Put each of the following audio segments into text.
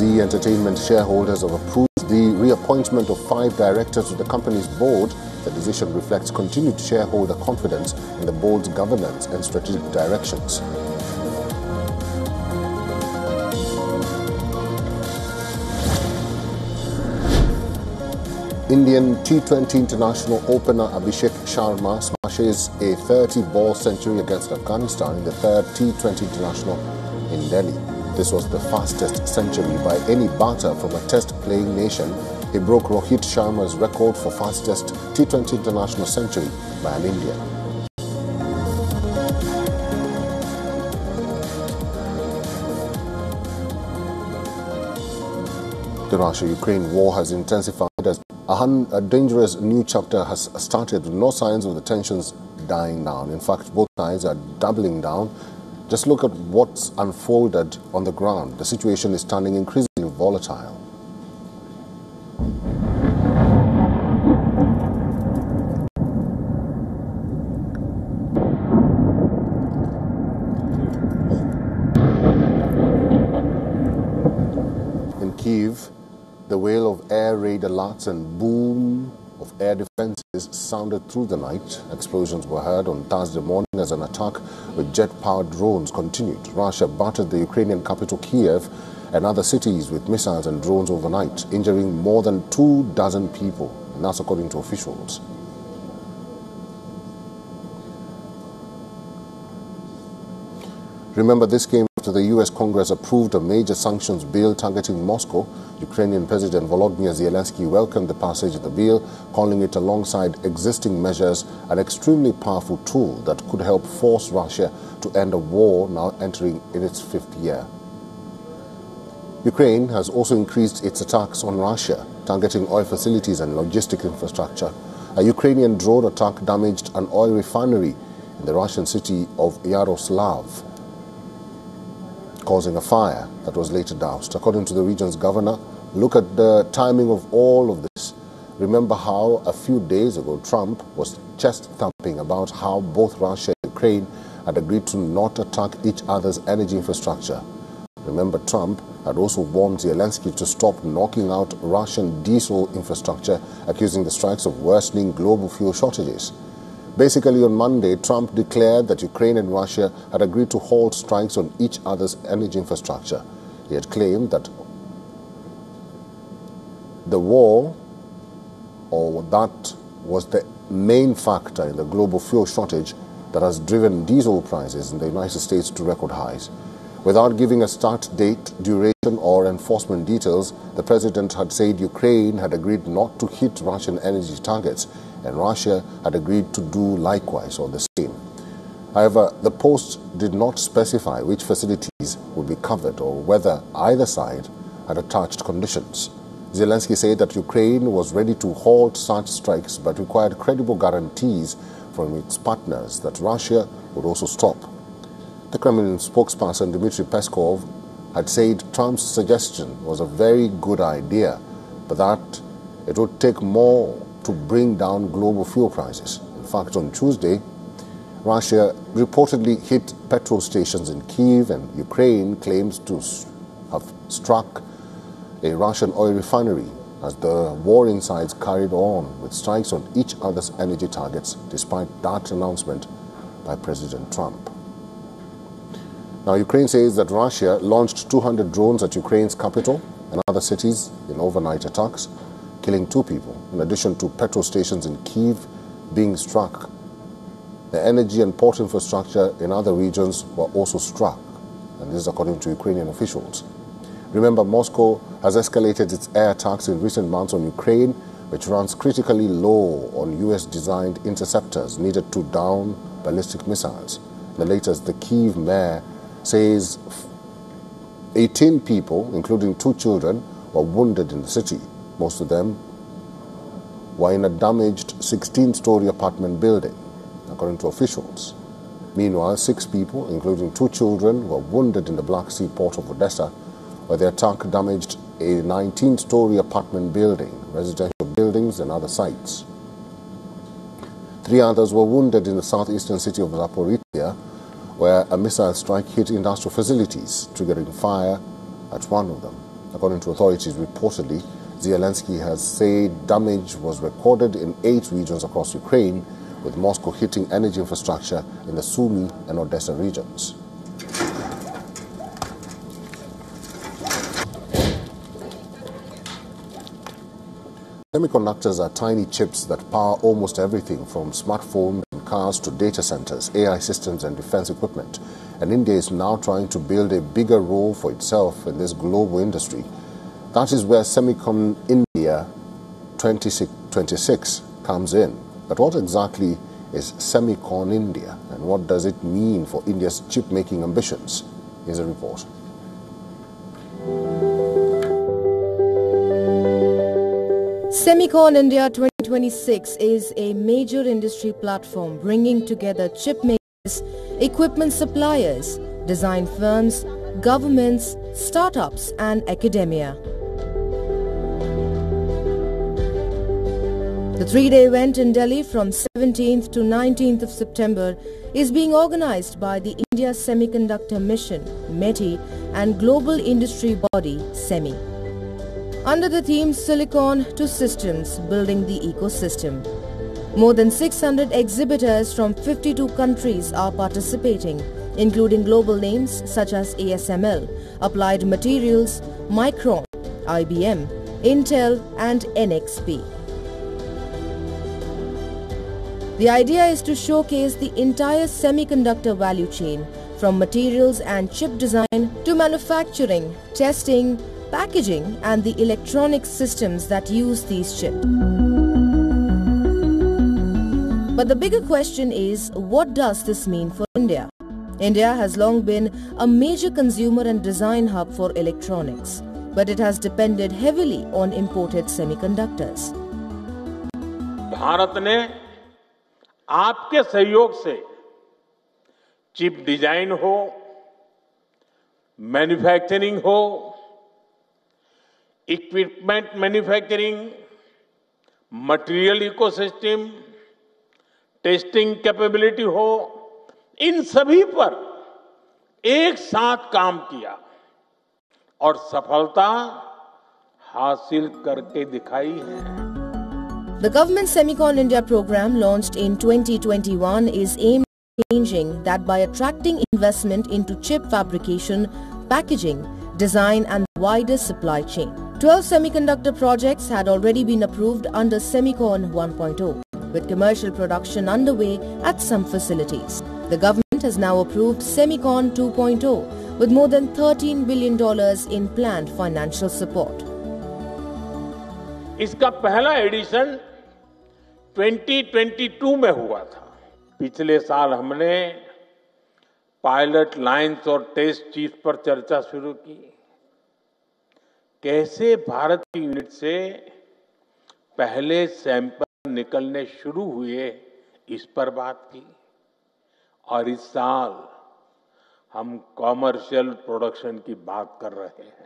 Zee Entertainment shareholders have approved the reappointment of 5 directors to the company's board. The decision reflects continued shareholder confidence in the board's governance and strategic directions. Indian T20 international opener Abhishek Sharma smashes a 30-ball century against Afghanistan in the 3rd T20 international in Delhi. This was the fastest century by any batter from a test-playing nation. He broke Rohit Sharma's record for fastest T20 international century by an Indian. The Russia-Ukraine war has intensified as a dangerous new chapter has started with no signs of the tensions dying down. In fact, both sides are doubling down. Just look at what's unfolded on the ground. The situation is turning increasingly volatile. In Kyiv, the wail of air raid alerts and boom of air defenses sounded through the night. Explosions were heard on Thursday morning as an attack with jet-powered drones continued. Russia battered the Ukrainian capital Kyiv and other cities with missiles and drones overnight, injuring more than 24 people, and that's according to officials. Remember, this came after the U.S. Congress approved a major sanctions bill targeting Moscow. Ukrainian President Volodymyr Zelensky welcomed the passage of the bill, calling it, alongside existing measures, an extremely powerful tool that could help force Russia to end a war now entering in its 5th year. Ukraine has also increased its attacks on Russia, targeting oil facilities and logistic infrastructure. A Ukrainian drone attack damaged an oil refinery in the Russian city of Yaroslav, causing a fire that was later doused. According to the region's governor, look at the timing of all of this. Remember how a few days ago Trump was chest-thumping about how both Russia and Ukraine had agreed to not attack each other's energy infrastructure. Remember, Trump had also warned Zelensky to stop knocking out Russian diesel infrastructure, accusing the strikes of worsening global fuel shortages. Basically, on Monday, Trump declared that Ukraine and Russia had agreed to halt strikes on each other's energy infrastructure. He had claimed that the war, or that was the main factor in the global fuel shortage that has driven diesel prices in the United States to record highs. Without giving a start date, duration, or enforcement details, the president had said Ukraine had agreed not to hit Russian energy targets, and Russia had agreed to do likewise or the same. However, the post did not specify which facilities would be covered or whether either side had attached conditions. Zelensky said that Ukraine was ready to halt such strikes but required credible guarantees from its partners that Russia would also stop. The Kremlin spokesperson Dmitry Peskov had said Trump's suggestion was a very good idea, but that it would take more to bring down global fuel prices. In fact, on Tuesday, Russia reportedly hit petrol stations in Kyiv, and Ukraine claims to have struck a Russian oil refinery as the warring sides carried on with strikes on each other's energy targets, despite that announcement by President Trump. Now, Ukraine says that Russia launched 200 drones at Ukraine's capital and other cities in overnight attacks, killing 2 people, in addition to petrol stations in Kyiv being struck. The energy and port infrastructure in other regions were also struck, and this is according to Ukrainian officials. Remember, Moscow has escalated its air attacks in recent months on Ukraine, which runs critically low on US-designed interceptors needed to down ballistic missiles. The latest, the Kyiv mayor says 18 people, including 2 children, were wounded in the city. Most of them were in a damaged 16-story apartment building, according to officials. Meanwhile, 6 people, including 2 children, were wounded in the Black Sea port of Odessa, where the attack damaged a 19-story apartment building, residential buildings, and other sites. 3 others were wounded in the southeastern city of Zaporizhzhia, where a missile strike hit industrial facilities, triggering fire at one of them. According to authorities, reportedly, Zelensky has said damage was recorded in 8 regions across Ukraine, with Moscow hitting energy infrastructure in the Sumy and Odessa regions. Semiconductors are tiny chips that power almost everything from smartphones and cars to data centers, AI systems and defense equipment. And India is now trying to build a bigger role for itself in this global industry. That is where Semicon India 2026 comes in. But what exactly is Semicon India, and what does it mean for India's chip-making ambitions? Here's a report. Semicon India 2026 is a major industry platform bringing together chip makers, equipment suppliers, design firms, governments, startups and academia. The 3-day event in Delhi from 17th to 19th of September is being organized by the India Semiconductor Mission, METI, and global industry body, SEMI. Under the theme Silicon to Systems, Building the Ecosystem. More than 600 exhibitors from 52 countries are participating, including global names such as ASML, Applied Materials, Micron, IBM, Intel and NXP. The idea is to showcase the entire semiconductor value chain, from materials and chip design to manufacturing, testing, packaging and the electronic systems that use these chips. But the bigger question is, what does this mean for India? India has long been a major consumer and design hub for electronics, but it has depended heavily on imported semiconductors. Bharat ने आपके सहयोग से chip design हो, manufacturing हो, equipment manufacturing, material ecosystem, testing capability हो, इन सभी पर एक साथ काम किया और सफलता हासिल करके दिखाई है. The government Semicon India program launched in 2021 is aimed at changing that by attracting investment into chip fabrication, packaging, design and wider supply chain. 12 semiconductor projects had already been approved under Semicon 1.0, with commercial production underway at some facilities. The government has now approved Semicon 2.0 with more than $13 billion in planned financial support. इसका पहला addition 2022 में हुआ था. पिछले साल हमने pilot lines और test chief पर चर्चा शुरू की. कैसे भारत की यूनिट से पहले सैंपल निकलने शुरू हुए, इस पर बात की. और इस साल हम कॉमर्शियल प्रोडक्शन की बात कर रहे हैं.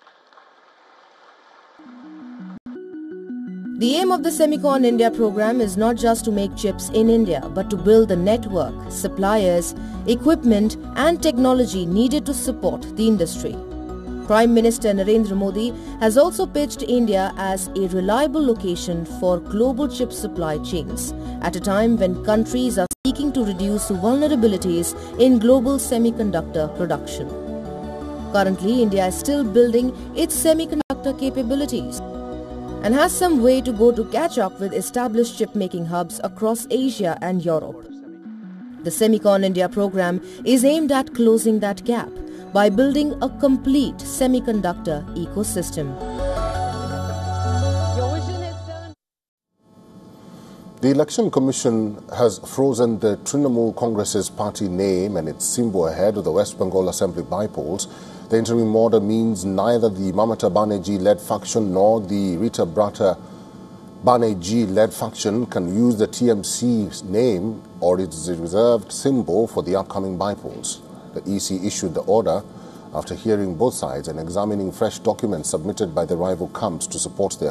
The aim of the Semicon India program is not just to make chips in India, but to build the network, suppliers, equipment and technology needed to support the industry. Prime Minister Narendra Modi has also pitched India as a reliable location for global chip supply chains, at a time when countries are seeking to reduce vulnerabilities in global semiconductor production. Currently, India is still building its semiconductor capabilities and has some way to go to catch up with established chip-making hubs across Asia and Europe. The Semicon India program is aimed at closing that gap by building a complete semiconductor ecosystem. The Election Commission has frozen the Trinamool Congress's party name and its symbol ahead of the West Bengal Assembly by-polls. The interim order means neither the Mamata Banerjee-led faction nor the Rita Brata Banerjee-led faction can use the TMC's name or its reserved symbol for the upcoming by-polls. The EC issued the order after hearing both sides and examining fresh documents submitted by the rival camps to support their